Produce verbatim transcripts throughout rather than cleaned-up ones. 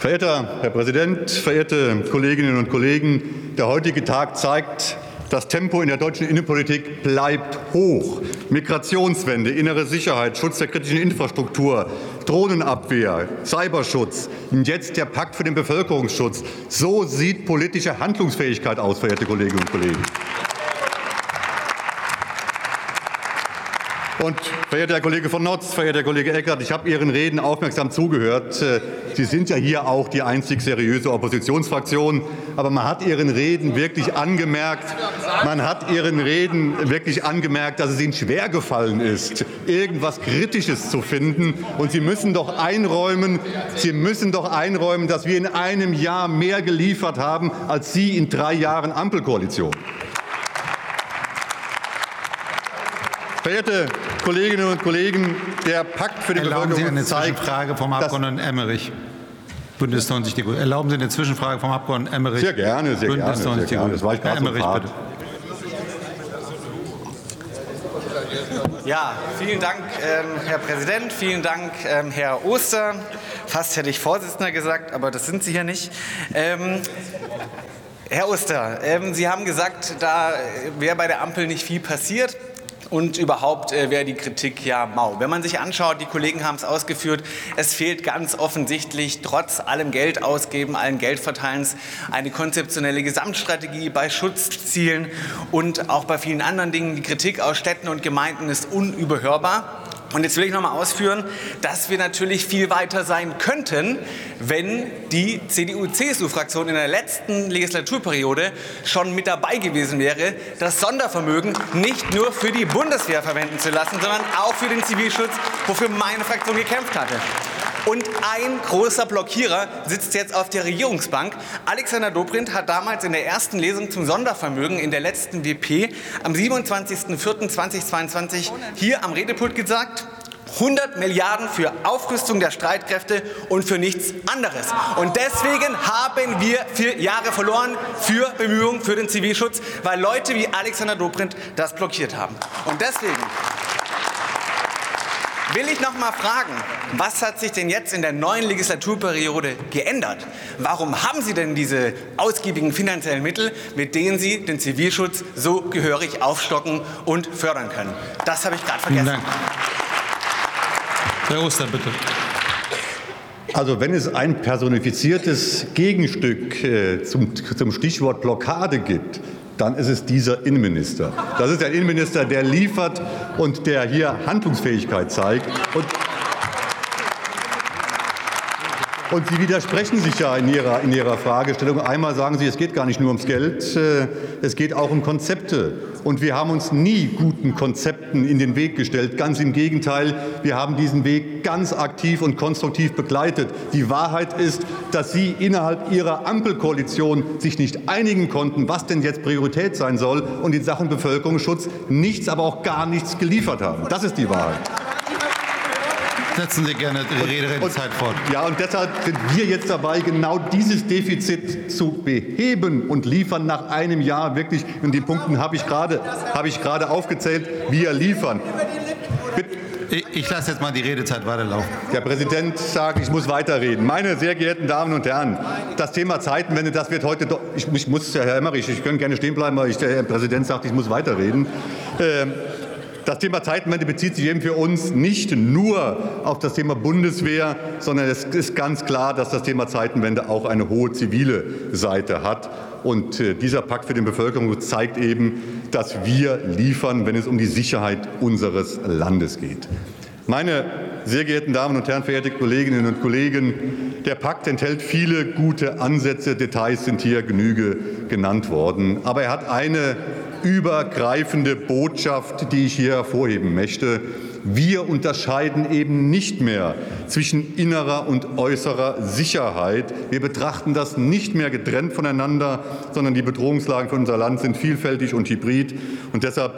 Verehrter Herr Präsident, verehrte Kolleginnen und Kollegen! Der heutige Tag zeigt, das Tempo in der deutschen Innenpolitik bleibt hoch. Migrationswende, innere Sicherheit, Schutz der kritischen Infrastruktur, Drohnenabwehr, Cyberschutz und jetzt der Pakt für den Bevölkerungsschutz. So sieht politische Handlungsfähigkeit aus, verehrte Kolleginnen und Kollegen. Und verehrter Herr Kollege von Notz, verehrter Herr Kollege Eckert, ich habe Ihren Reden aufmerksam zugehört. Sie sind ja hier auch die einzig seriöse Oppositionsfraktion. Aber man hat Ihren Reden wirklich angemerkt, man hat Ihren Reden wirklich angemerkt, dass es Ihnen schwergefallen ist, irgendwas Kritisches zu finden. Und Sie müssen doch einräumen, Sie müssen doch einräumen, dass wir in einem Jahr mehr geliefert haben als Sie in drei Jahren Ampelkoalition. Verehrte Kolleginnen und Kollegen, der Pakt für die Erlauben Sie eine zeigt, Zwischenfrage vom Abgeordneten Emmerich. Bündnis neunzig Die Grünen. Erlauben Sie eine Zwischenfrage vom Abgeordneten Emmerich. Sehr gerne, sehr Bündnis gerne. neunzig Sehr gerne. Das war ich Herr gerade Emmerich, so bitte. Ja, vielen Dank, ähm, Herr Präsident, vielen Dank, ähm, Herr Oster. Fast hätte ich Vorsitzender gesagt, aber das sind Sie hier nicht. Ähm, Herr Oster, ähm, Sie haben gesagt, da wäre bei der Ampel nicht viel passiert. Und überhaupt äh, wäre die Kritik ja mau. Wenn man sich anschaut, die Kollegen haben es ausgeführt, es fehlt ganz offensichtlich trotz allem Geld ausgeben, allen Geldverteilens eine konzeptionelle Gesamtstrategie bei Schutzzielen und auch bei vielen anderen Dingen. Die Kritik aus Städten und Gemeinden ist unüberhörbar. Und jetzt will ich noch mal ausführen, dass wir natürlich viel weiter sein könnten, wenn die C D U-C S U-Fraktion in der letzten Legislaturperiode schon mit dabei gewesen wäre, das Sondervermögen nicht nur für die Bundeswehr verwenden zu lassen, sondern auch für den Zivilschutz, wofür meine Fraktion gekämpft hatte. Und ein großer Blockierer sitzt jetzt auf der Regierungsbank. Alexander Dobrindt hat damals in der ersten Lesung zum Sondervermögen in der letzten W P am siebenundzwanzigsten vierten zweitausendzweiundzwanzig hier am Redepult gesagt, hundert Milliarden für Aufrüstung der Streitkräfte und für nichts anderes. Und deswegen haben wir vier Jahre verloren für Bemühungen für den Zivilschutz, weil Leute wie Alexander Dobrindt das blockiert haben. Und deswegen will ich noch mal fragen, was hat sich denn jetzt in der neuen Legislaturperiode geändert? Warum haben Sie denn diese ausgiebigen finanziellen Mittel, mit denen Sie den Zivilschutz so gehörig aufstocken und fördern können? Das habe ich gerade vergessen. Vielen Dank. Herr Oster, bitte. Also wenn es ein personifiziertes Gegenstück äh, zum, zum Stichwort Blockade gibt, dann ist es dieser Innenminister. Das ist der Innenminister, der liefert und der hier Handlungsfähigkeit zeigt. Und, und Sie widersprechen sich ja in Ihrer, in Ihrer Fragestellung. Einmal sagen Sie, es geht gar nicht nur ums Geld, es geht auch um Konzepte. Und wir haben uns nie guten Konzepten in den Weg gestellt. Ganz im Gegenteil, wir haben diesen Weg ganz aktiv und konstruktiv begleitet. Die Wahrheit ist, dass Sie innerhalb Ihrer Ampelkoalition sich nicht einigen konnten, was denn jetzt Priorität sein soll, und in Sachen Bevölkerungsschutz nichts, aber auch gar nichts geliefert haben. Das ist die Wahrheit. Setzen Sie gerne die Redezeit fort. Ja, und deshalb sind wir jetzt dabei, genau dieses Defizit zu beheben und liefern nach einem Jahr wirklich. Und die Punkte habe ich gerade habe ich gerade aufgezählt. Wir liefern. Ich, ich lasse jetzt mal die Redezeit weiterlaufen. Der Präsident sagt, ich muss weiterreden. Meine sehr geehrten Damen und Herren, das Thema Zeitenwende, das wird heute doch. Ich, ich muss, Herr Emmerich, ich könnte gerne stehen bleiben, aber ich, der Herr Präsident sagt, ich muss weiterreden. Ähm, Das Thema Zeitenwende bezieht sich eben für uns nicht nur auf das Thema Bundeswehr, sondern es ist ganz klar, dass das Thema Zeitenwende auch eine hohe zivile Seite hat. Und dieser Pakt für den Bevölkerungsschutz zeigt eben, dass wir liefern, wenn es um die Sicherheit unseres Landes geht. Meine sehr geehrten Damen und Herren, verehrte Kolleginnen und Kollegen, der Pakt enthält viele gute Ansätze. Details sind hier Genüge genannt worden. Aber er hat eine übergreifende Botschaft, die ich hier hervorheben möchte. Wir unterscheiden eben nicht mehr zwischen innerer und äußerer Sicherheit. Wir betrachten das nicht mehr getrennt voneinander, sondern die Bedrohungslagen für unser Land sind vielfältig und hybrid. Und deshalb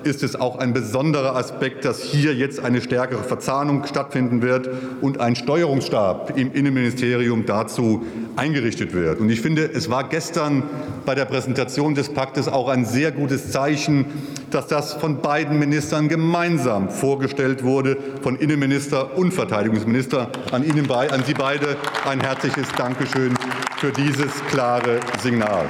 ist es auch ein besonderer Aspekt, dass hier jetzt eine stärkere Verzahnung stattfinden wird und ein Steuerungsstab im Innenministerium dazu eingerichtet wird. Und ich finde, es war gestern bei der Präsentation des Paktes auch ein sehr gutes Zeichen, dass das von beiden Ministern gemeinsam vorgestellt wurde, von Innenminister und Verteidigungsminister. An Ihnen, an Sie beide ein herzliches Dankeschön für dieses klare Signal.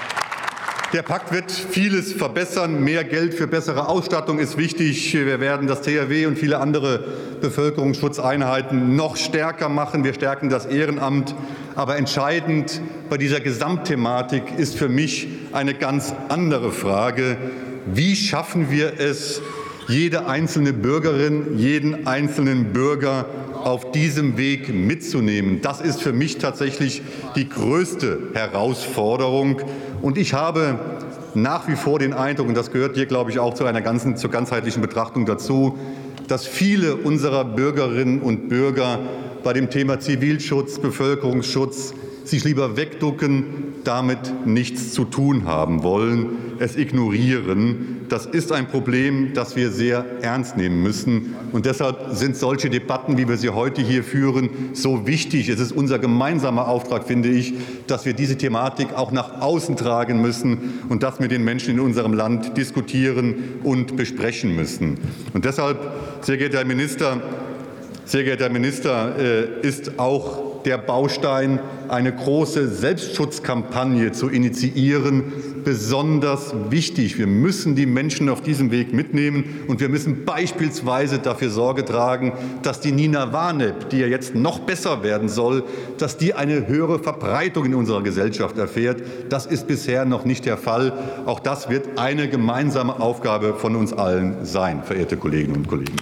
Der Pakt wird vieles verbessern. Mehr Geld für bessere Ausstattung ist wichtig. Wir werden das T H W und viele andere Bevölkerungsschutzeinheiten noch stärker machen. Wir stärken das Ehrenamt. Aber entscheidend bei dieser Gesamtthematik ist für mich eine ganz andere Frage. Wie schaffen wir es, jede einzelne Bürgerin, jeden einzelnen Bürger auf diesem Weg mitzunehmen? Das ist für mich tatsächlich die größte Herausforderung. Und ich habe nach wie vor den Eindruck, und das gehört hier, glaube ich, auch zu einer ganzen, zur ganzheitlichen Betrachtung dazu, dass viele unserer Bürgerinnen und Bürger bei dem Thema Zivilschutz, Bevölkerungsschutz sich lieber wegducken, damit nichts zu tun haben wollen, es ignorieren. Das ist ein Problem, das wir sehr ernst nehmen müssen. Und deshalb sind solche Debatten, wie wir sie heute hier führen, so wichtig. Es ist unser gemeinsamer Auftrag, finde ich, dass wir diese Thematik auch nach außen tragen müssen und das mit den Menschen in unserem Land diskutieren und besprechen müssen. Und deshalb, sehr geehrter Herr Minister, sehr geehrter Herr Minister, ist auch der Baustein, eine große Selbstschutzkampagne zu initiieren, besonders wichtig. Wir müssen die Menschen auf diesem Weg mitnehmen, und wir müssen beispielsweise dafür Sorge tragen, dass die Nina Warnep, die ja jetzt noch besser werden soll, dass die eine höhere Verbreitung in unserer Gesellschaft erfährt. Das ist bisher noch nicht der Fall. Auch das wird eine gemeinsame Aufgabe von uns allen sein, verehrte Kolleginnen und Kollegen.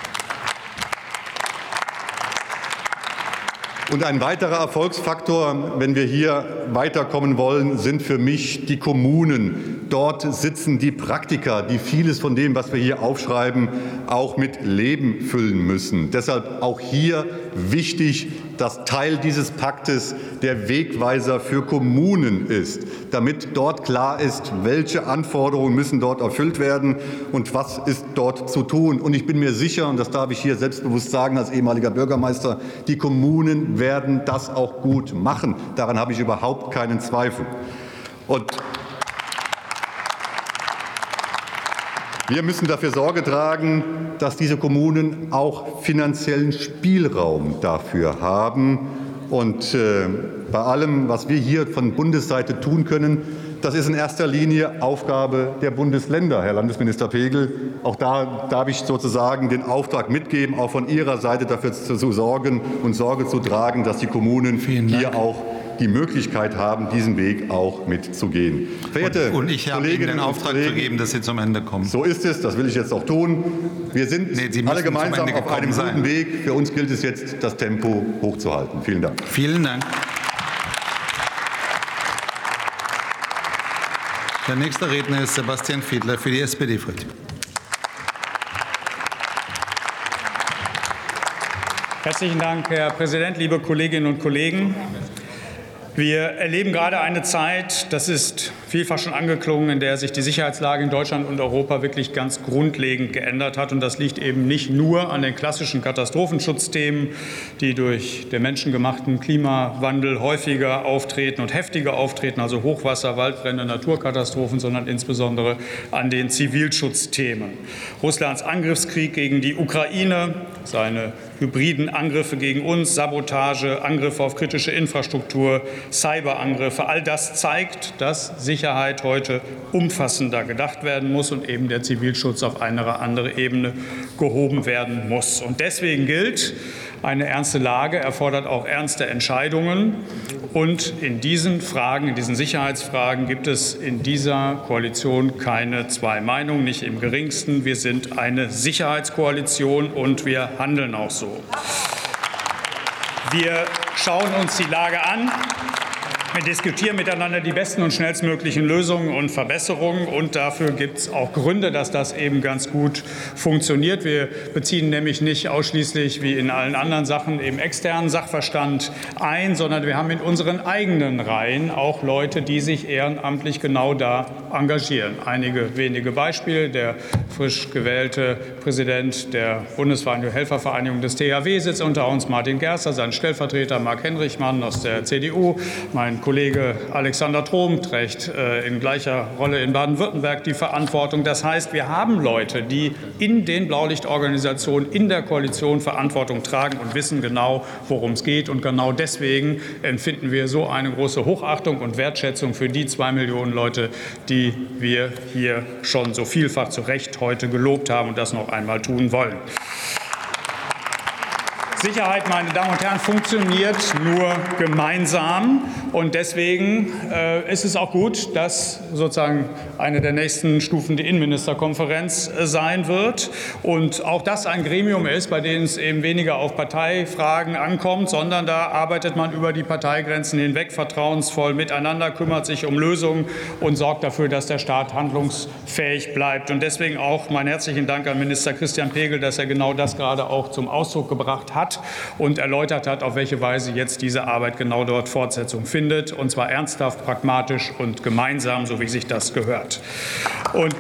Und ein weiterer Erfolgsfaktor, wenn wir hier weiterkommen wollen, sind für mich die Kommunen. Dort sitzen die Praktiker, die vieles von dem, was wir hier aufschreiben, auch mit Leben füllen müssen. Deshalb auch hier wichtig, dass Teil dieses Paktes der Wegweiser für Kommunen ist, damit dort klar ist, welche Anforderungen müssen dort erfüllt werden und was ist dort zu tun. Und ich bin mir sicher, und das darf ich hier selbstbewusst sagen als ehemaliger Bürgermeister, die Kommunen werden das auch gut machen. Daran habe ich überhaupt keinen Zweifel. Und wir müssen dafür Sorge tragen, dass diese Kommunen auch finanziellen Spielraum dafür haben. Und äh, bei allem, was wir hier von Bundesseite tun können, das ist in erster Linie Aufgabe der Bundesländer, Herr Landesminister Pegel. Auch da darf ich sozusagen den Auftrag mitgeben, auch von Ihrer Seite dafür zu sorgen und Sorge zu tragen, dass die Kommunen hier auch die Möglichkeit haben, diesen Weg auch mitzugehen. Verehrte und, und ich habe Ihnen den Auftrag Kollegen, gegeben, dass Sie zum Ende kommen. So ist es, das will ich jetzt auch tun. Wir sind nee, alle gemeinsam auf einem sein. guten Weg. Für uns gilt es jetzt, das Tempo hochzuhalten. Vielen Dank. Vielen Dank. Der nächste Redner ist Sebastian Fiedler für die S P D-Fraktion. Herzlichen Dank, Herr Präsident, liebe Kolleginnen und Kollegen. Wir erleben gerade eine Zeit, das ist vielfach schon angeklungen, in der sich die Sicherheitslage in Deutschland und Europa wirklich ganz grundlegend geändert hat. Und das liegt eben nicht nur an den klassischen Katastrophenschutzthemen, die durch den menschengemachten Klimawandel häufiger auftreten und heftiger auftreten, also Hochwasser, Waldbrände, Naturkatastrophen, sondern insbesondere an den Zivilschutzthemen. Russlands Angriffskrieg gegen die Ukraine, seine hybriden Angriffe gegen uns, Sabotage, Angriffe auf kritische Infrastruktur, Cyberangriffe, all das zeigt, dass Sicherheit heute umfassender gedacht werden muss und eben der Zivilschutz auf eine andere Ebene gehoben werden muss. Und deswegen gilt, eine ernste Lage erfordert auch ernste Entscheidungen. Und in diesen Fragen, in diesen Sicherheitsfragen gibt es in dieser Koalition keine zwei Meinungen, nicht im geringsten. Wir sind eine Sicherheitskoalition und wir handeln auch so. Wir schauen uns die Lage an. Wir diskutieren miteinander die besten und schnellstmöglichen Lösungen und Verbesserungen. Und dafür gibt es auch Gründe, dass das eben ganz gut funktioniert. Wir beziehen nämlich nicht ausschließlich wie in allen anderen Sachen eben externen Sachverstand ein, sondern wir haben in unseren eigenen Reihen auch Leute, die sich ehrenamtlich genau da engagieren. Einige wenige Beispiele. Der frisch gewählte Präsident der Bundesvereinigung Helfervereinigung des T H W sitzt unter uns, Martin Gerster, sein Stellvertreter Marc Henrichmann aus der C D U, mein Kollege Alexander Trom trägt äh, in gleicher Rolle in Baden-Württemberg die Verantwortung. Das heißt, wir haben Leute, die in den Blaulichtorganisationen in der Koalition Verantwortung tragen und wissen genau, worum es geht. Und genau deswegen empfinden wir so eine große Hochachtung und Wertschätzung für die zwei Millionen Leute, die wir hier schon so vielfach zu Recht heute gelobt haben und das noch einmal tun wollen. Sicherheit, meine Damen und Herren, funktioniert nur gemeinsam. Und deswegen äh, ist es auch gut, dass sozusagen eine der nächsten Stufen die Innenministerkonferenz äh, sein wird. Und auch das ein Gremium ist, bei dem es eben weniger auf Parteifragen ankommt, sondern da arbeitet man über die Parteigrenzen hinweg vertrauensvoll miteinander, kümmert sich um Lösungen und sorgt dafür, dass der Staat handlungsfähig bleibt. Und deswegen auch meinen herzlichen Dank an Minister Christian Pegel, dass er genau das gerade auch zum Ausdruck gebracht hat und erläutert hat, auf welche Weise jetzt diese Arbeit genau dort Fortsetzung findet, und zwar ernsthaft, pragmatisch und gemeinsam, so wie sich das gehört. Und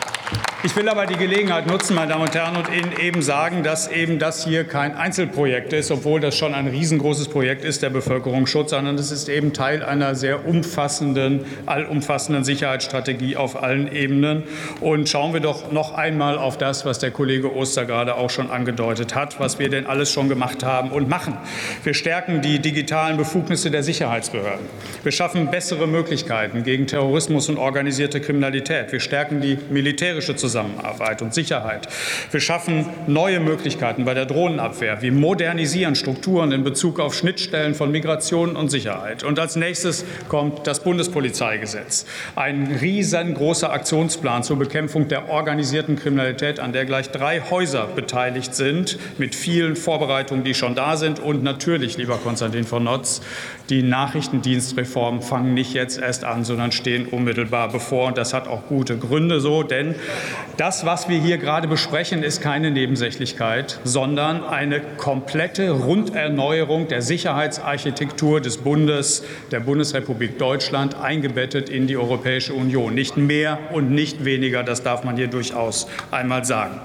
ich will aber die Gelegenheit nutzen, meine Damen und Herren, und Ihnen eben sagen, dass eben das hier kein Einzelprojekt ist, obwohl das schon ein riesengroßes Projekt ist, der Bevölkerungsschutz, sondern es ist eben Teil einer sehr umfassenden, allumfassenden Sicherheitsstrategie auf allen Ebenen. Und schauen wir doch noch einmal auf das, was der Kollege Oster gerade auch schon angedeutet hat, was wir denn alles schon gemacht haben und machen. Wir stärken die digitalen Befugnisse der Sicherheitsbehörden. Wir schaffen bessere Möglichkeiten gegen Terrorismus und organisierte Kriminalität. Wir stärken die militärische Zusammenarbeit. Zusammenarbeit und Sicherheit. Wir schaffen neue Möglichkeiten bei der Drohnenabwehr. Wir modernisieren Strukturen in Bezug auf Schnittstellen von Migration und Sicherheit. Und als nächstes kommt das Bundespolizeigesetz. Ein riesengroßer Aktionsplan zur Bekämpfung der organisierten Kriminalität, an der gleich drei Häuser beteiligt sind, mit vielen Vorbereitungen, die schon da sind. Und natürlich, lieber Konstantin von Notz, die Nachrichtendienstreformen fangen nicht jetzt erst an, sondern stehen unmittelbar bevor. Und das hat auch gute Gründe so, denn das, was wir hier gerade besprechen, ist keine Nebensächlichkeit, sondern eine komplette Runderneuerung der Sicherheitsarchitektur des Bundes, der Bundesrepublik Deutschland, eingebettet in die Europäische Union. Nicht mehr und nicht weniger, das darf man hier durchaus einmal sagen.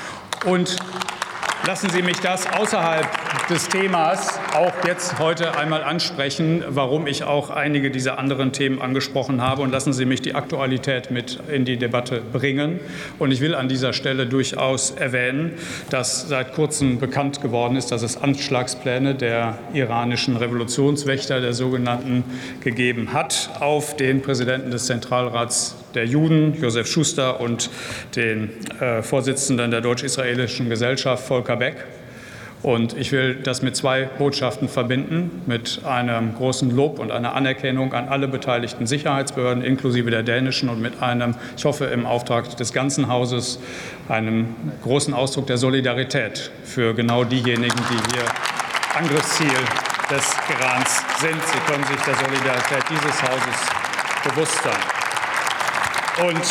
Und lassen Sie mich das außerhalb des Themas auch jetzt heute einmal ansprechen, warum ich auch einige dieser anderen Themen angesprochen habe. Und lassen Sie mich die Aktualität mit in die Debatte bringen. Und ich will an dieser Stelle durchaus erwähnen, dass seit kurzem bekannt geworden ist, dass es Anschlagspläne der iranischen Revolutionswächter, der sogenannten, gegeben hat auf den Präsidenten des Zentralrats der Juden, Josef Schuster, und den äh, Vorsitzenden der deutsch-israelischen Gesellschaft, Volker Beck. Und ich will das mit zwei Botschaften verbinden, mit einem großen Lob und einer Anerkennung an alle beteiligten Sicherheitsbehörden, inklusive der dänischen, und mit einem, ich hoffe im Auftrag des ganzen Hauses, einem großen Ausdruck der Solidarität für genau diejenigen, die hier Angriffsziel des Irans sind. Sie können sich der Solidarität dieses Hauses bewusst sein. Und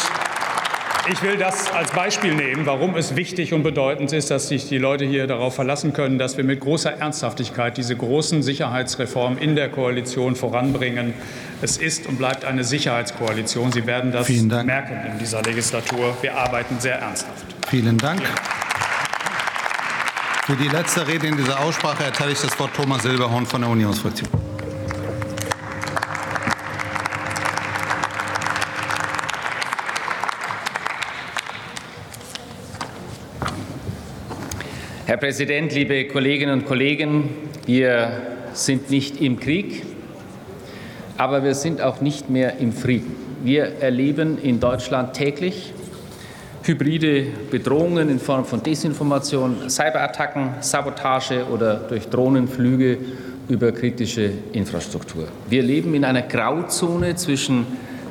ich will das als Beispiel nehmen, warum es wichtig und bedeutend ist, dass sich die Leute hier darauf verlassen können, dass wir mit großer Ernsthaftigkeit diese großen Sicherheitsreformen in der Koalition voranbringen. Es ist und bleibt eine Sicherheitskoalition. Sie werden das merken in dieser Legislatur. Wir arbeiten sehr ernsthaft. Vielen Dank. Für die letzte Rede in dieser Aussprache erteile ich das Wort Thomas Silberhorn von der Unionsfraktion. Herr Präsident, liebe Kolleginnen und Kollegen! Wir sind nicht im Krieg, aber wir sind auch nicht mehr im Frieden. Wir erleben in Deutschland täglich hybride Bedrohungen in Form von Desinformation, Cyberattacken, Sabotage oder durch Drohnenflüge über kritische Infrastruktur. Wir leben in einer Grauzone zwischen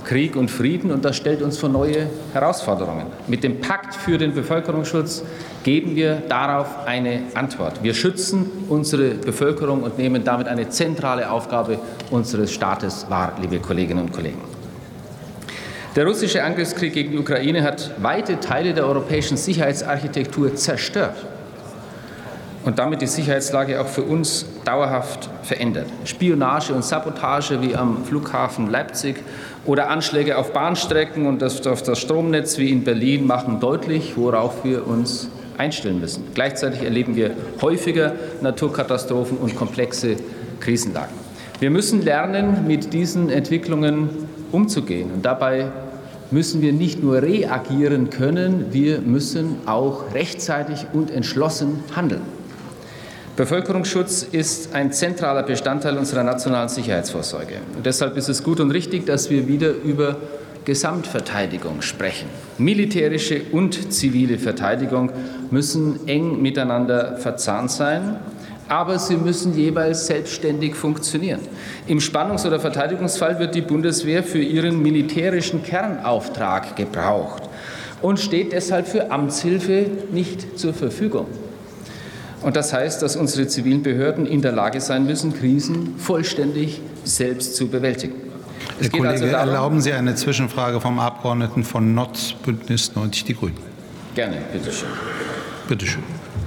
Krieg und Frieden, und das stellt uns vor neue Herausforderungen. Mit dem Pakt für den Bevölkerungsschutz geben wir darauf eine Antwort. Wir schützen unsere Bevölkerung und nehmen damit eine zentrale Aufgabe unseres Staates wahr, liebe Kolleginnen und Kollegen. Der russische Angriffskrieg gegen die Ukraine hat weite Teile der europäischen Sicherheitsarchitektur zerstört und damit die Sicherheitslage auch für uns dauerhaft verändert. Spionage und Sabotage wie am Flughafen Leipzig oder Anschläge auf Bahnstrecken und auf das Stromnetz wie in Berlin machen deutlich, worauf wir uns einstellen müssen. Gleichzeitig erleben wir häufiger Naturkatastrophen und komplexe Krisenlagen. Wir müssen lernen, mit diesen Entwicklungen umzugehen. Und dabei müssen wir nicht nur reagieren können, wir müssen auch rechtzeitig und entschlossen handeln. Bevölkerungsschutz ist ein zentraler Bestandteil unserer nationalen Sicherheitsvorsorge. Und deshalb ist es gut und richtig, dass wir wieder über Gesamtverteidigung sprechen. Militärische und zivile Verteidigung müssen eng miteinander verzahnt sein, aber sie müssen jeweils selbstständig funktionieren. Im Spannungs- oder Verteidigungsfall wird die Bundeswehr für ihren militärischen Kernauftrag gebraucht und steht deshalb für Amtshilfe nicht zur Verfügung. Und das heißt, dass unsere zivilen Behörden in der Lage sein müssen, Krisen vollständig selbst zu bewältigen. Es Herr geht Kollege, also darum, erlauben Sie eine Zwischenfrage vom Abgeordneten von Notz, Bündnis neunzig Die Grünen. Gerne, bitte schön. Bitte schön.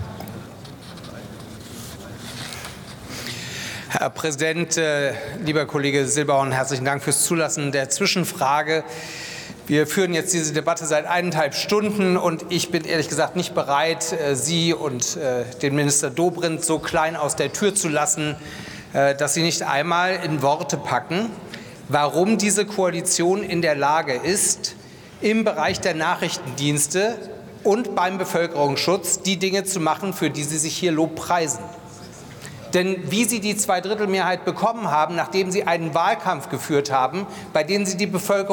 Herr Präsident, äh, lieber Kollege Silberhorn, herzlichen Dank fürs Zulassen der Zwischenfrage. Wir führen jetzt diese Debatte seit eineinhalb Stunden und ich bin ehrlich gesagt nicht bereit, Sie und den Minister Dobrindt so klein aus der Tür zu lassen, dass Sie nicht einmal in Worte packen, warum diese Koalition in der Lage ist, im Bereich der Nachrichtendienste und beim Bevölkerungsschutz die Dinge zu machen, für die Sie sich hier lobpreisen. Denn wie Sie die Zweidrittelmehrheit bekommen haben, nachdem Sie einen Wahlkampf geführt haben, bei dem Sie die Bevölkerung